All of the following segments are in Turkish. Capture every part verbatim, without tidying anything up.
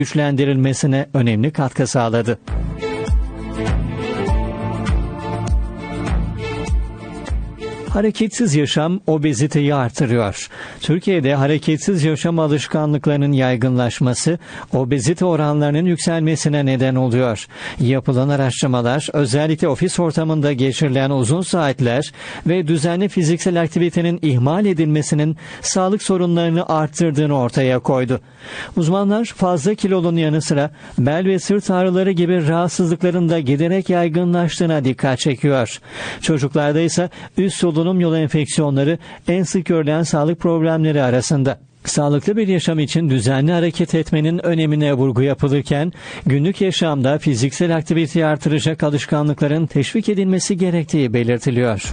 güçlendirilmesine önemli katkı sağladı. Hareketsiz yaşam obeziteyi artırıyor. Türkiye'de hareketsiz yaşam alışkanlıklarının yaygınlaşması obezite oranlarının yükselmesine neden oluyor. Yapılan araştırmalar özellikle ofis ortamında geçirilen uzun saatler ve düzenli fiziksel aktivitenin ihmal edilmesinin sağlık sorunlarını arttırdığını ortaya koydu. Uzmanlar fazla kilolunun yanı sıra bel ve sırt ağrıları gibi rahatsızlıkların da giderek yaygınlaştığına dikkat çekiyor. Çocuklarda ise üst solunum yolu enfeksiyonları en sık görülen sağlık problemleri arasında. Sağlıklı bir yaşam için düzenli hareket etmenin önemine vurgu yapılırken, günlük yaşamda fiziksel aktiviteyi artıracak alışkanlıkların teşvik edilmesi gerektiği belirtiliyor.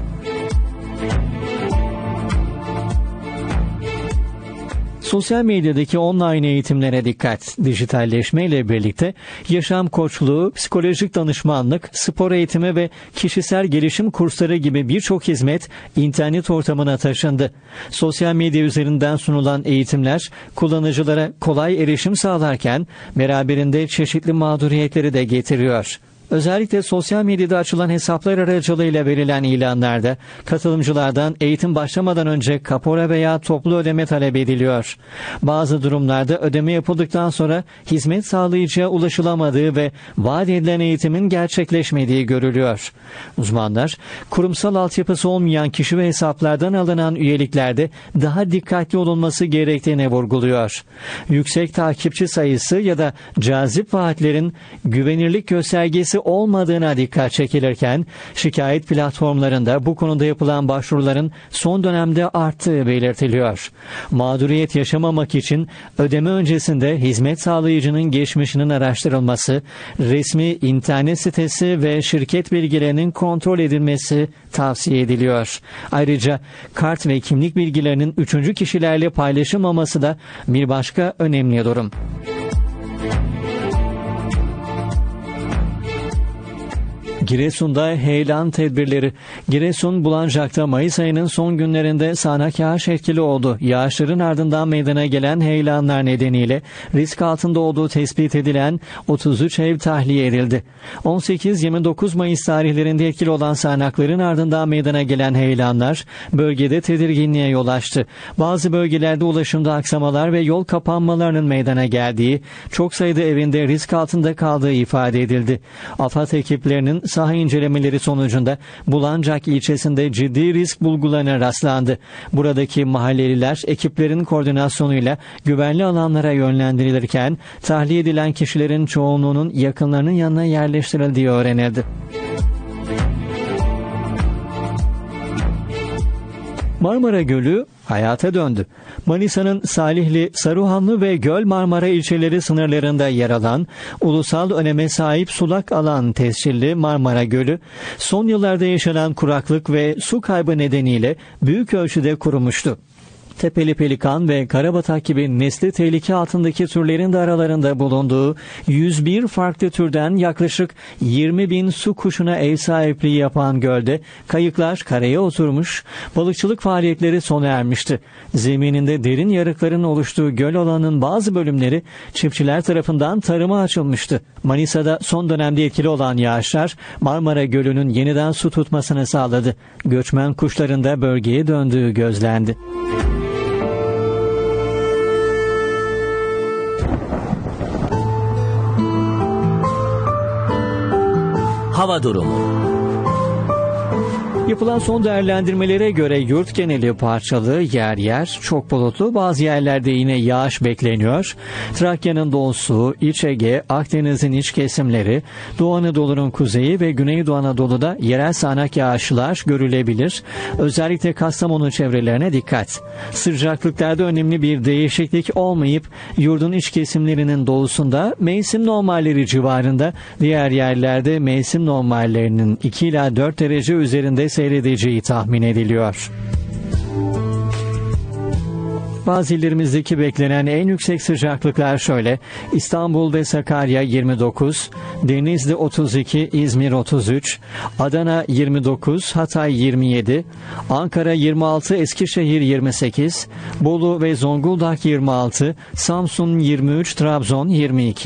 Sosyal medyadaki online eğitimlere dikkat. Dijitalleşme ile birlikte yaşam koçluğu, psikolojik danışmanlık, spor eğitimi ve kişisel gelişim kursları gibi birçok hizmet internet ortamına taşındı. Sosyal medya üzerinden sunulan eğitimler kullanıcılara kolay erişim sağlarken beraberinde çeşitli mağduriyetleri de getiriyor. Özellikle sosyal medyada açılan hesaplar aracılığıyla verilen ilanlarda katılımcılardan eğitim başlamadan önce kapora veya toplu ödeme talep ediliyor. Bazı durumlarda ödeme yapıldıktan sonra hizmet sağlayıcıya ulaşılamadığı ve vaat edilen eğitimin gerçekleşmediği görülüyor. Uzmanlar, kurumsal altyapısı olmayan kişi ve hesaplardan alınan üyeliklerde daha dikkatli olunması gerektiğini vurguluyor. Yüksek takipçi sayısı ya da cazip vaatlerin güvenirlik göstergesi olmadığına dikkat çekilirken, şikayet platformlarında bu konuda yapılan başvuruların son dönemde arttığı belirtiliyor. Mağduriyet yaşamamak için ödeme öncesinde hizmet sağlayıcının geçmişinin araştırılması, resmi internet sitesi ve şirket bilgilerinin kontrol edilmesi tavsiye ediliyor. Ayrıca kart ve kimlik bilgilerinin üçüncü kişilerle paylaşılmaması da bir başka önemli durum. Giresun'da heyelan tedbirleri. Giresun, Bulancak'ta Mayıs ayının son günlerinde sağanak yağış etkili oldu. Yağışların ardından meydana gelen heyelanlar nedeniyle risk altında olduğu tespit edilen otuz üç ev tahliye edildi. on sekiz yirmi dokuz Mayıs tarihlerinde etkili olan sağanakların ardından meydana gelen heyelanlar bölgede tedirginliğe yol açtı. Bazı bölgelerde ulaşımda aksamalar ve yol kapanmalarının meydana geldiği, çok sayıda evinde risk altında kaldığı ifade edildi. AFAD ekiplerinin saha incelemeleri sonucunda Bulancak ilçesinde ciddi risk bulgularına rastlandı. Buradaki mahalleliler ekiplerin koordinasyonuyla güvenli alanlara yönlendirilirken tahliye edilen kişilerin çoğunluğunun yakınlarının yanına yerleştirildiği öğrenildi. Marmara Gölü hayata döndü. Manisa'nın Salihli, Saruhanlı ve Göl Marmara ilçeleri sınırlarında yer alan ulusal öneme sahip sulak alan tescilli Marmara Gölü, son yıllarda yaşanan kuraklık ve su kaybı nedeniyle büyük ölçüde kurumuştu. Tepeli pelikan ve karabatak gibi nesli tehlike altındaki türlerin de aralarında bulunduğu yüz bir farklı türden yaklaşık yirmi bin su kuşuna ev sahipliği yapan gölde kayıklar karaya oturmuş, balıkçılık faaliyetleri sona ermişti. Zemininde derin yarıkların oluştuğu göl alanının bazı bölümleri çiftçiler tarafından tarıma açılmıştı. Manisa'da son dönemde etkili olan yağışlar Marmara Gölü'nün yeniden su tutmasını sağladı. Göçmen kuşların da bölgeye döndüğü gözlendi. Hava durumu. Yapılan son değerlendirmelere göre yurt geneli parçalı, yer yer çok bulutlu, bazı yerlerde yine yağış bekleniyor. Trakya'nın doğusu, İç Ege, Akdeniz'in iç kesimleri, Doğu Anadolu'nun kuzeyi ve Güneydoğu Anadolu'da yerel sağanak yağışlar görülebilir. Özellikle Kastamonu çevrelerine dikkat. Sıcaklıklarda önemli bir değişiklik olmayıp yurdun iç kesimlerinin doğusunda mevsim normalleri civarında, diğer yerlerde mevsim normallerinin iki ila dört derece üzerinde seyredeceği tahmin ediliyor. Bazı illerimizdeki beklenen en yüksek sıcaklıklar şöyle: İstanbul ve Sakarya yirmi dokuz, Denizli otuz iki, İzmir otuz üç, Adana yirmi dokuz, Hatay yirmi yedi, Ankara yirmi altı, Eskişehir yirmi sekiz, Bolu ve Zonguldak yirmi altı, Samsun yirmi üç, Trabzon yirmi iki.